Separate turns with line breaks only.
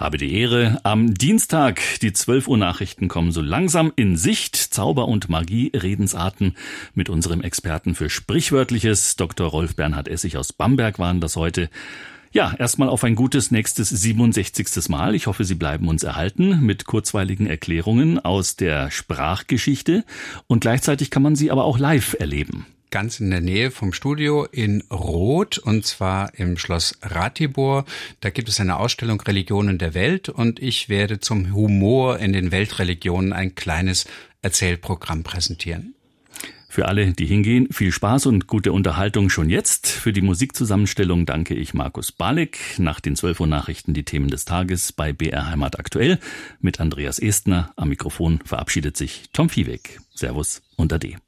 Habe die Ehre. Am Dienstag, die 12 Uhr Nachrichten kommen so langsam in Sicht. Zauber und Magie, Redensarten mit unserem Experten für Sprichwörtliches. Dr. Rolf Bernhard Essig aus Bamberg waren das heute. Ja, erstmal auf ein gutes nächstes 67. Mal. Ich hoffe, Sie bleiben uns erhalten mit kurzweiligen Erklärungen aus der Sprachgeschichte. Und gleichzeitig kann man sie aber auch live erleben.
Ganz in der Nähe vom Studio in Roth, und zwar im Schloss Ratibor. Da gibt es eine Ausstellung Religionen der Welt und ich werde zum Humor in den Weltreligionen ein kleines Erzählprogramm präsentieren.
Für alle, die hingehen, viel Spaß und gute Unterhaltung schon jetzt. Für die Musikzusammenstellung danke ich Markus Balek. Nach den 12 Uhr Nachrichten die Themen des Tages bei BR Heimat aktuell. Mit Andreas Estner am Mikrofon verabschiedet sich Tom Viehweg. Servus und Ade.